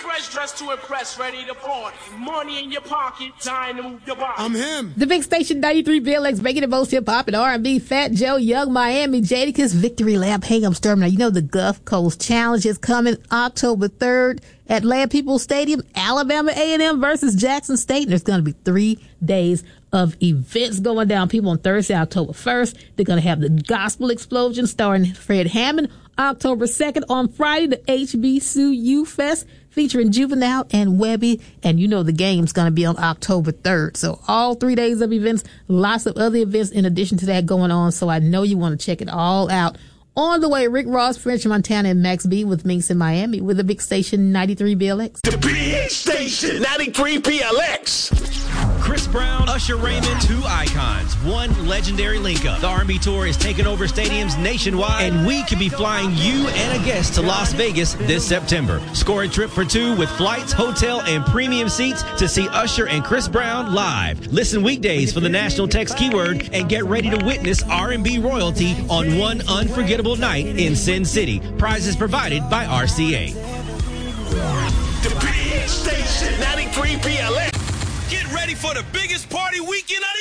Fresh dressed to impress, ready to party. Money in your pocket, time to move your body. I'm him. The big station 93 BLX, making the most hip hop and R&B. Fat Joe, Young Miami, Jadakiss, Victory Lap, Hingham Sturm. Now, you know the Gulf Coast Challenge is coming October 3rd at Land Peoples Stadium. Alabama A&M versus Jackson State. And there's going to be 3 days of events going down. People on Thursday, October 1st. They're going to have the Gospel Explosion starring Fred Hammond. October 2nd on Friday, the HBCU Fest featuring Juvenile and Webby. And you know the game's going to be on October 3rd. So all 3 days of events, lots of other events in addition to that going on. So I know you want to check it all out. On the way, Rick Ross, French Montana, and Max B with Minx in Miami with the big station 93 BLX. The big station 93 BLX. Chris Brown, Usher Raymond, 2 icons, 1 legendary link-up. The R&B Tour is taking over stadiums nationwide, and we could be flying you and a guest to Las Vegas this September. Score a trip for 2 with flights, hotel, and premium seats to see Usher and Chris Brown live. Listen weekdays for the national text keyword and get ready to witness R&B royalty on one unforgettable night in Sin City. Prizes provided by RCA. The big station 93 BLX. Get ready for the biggest party weekend